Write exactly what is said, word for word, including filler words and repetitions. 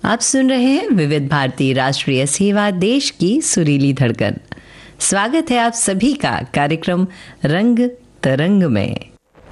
आप सुन रहे हैं विविध भारती राष्ट्रीय सेवा, देश की सुरीली धड़कन। स्वागत है आप सभी का कार्यक्रम रंग तरंग में।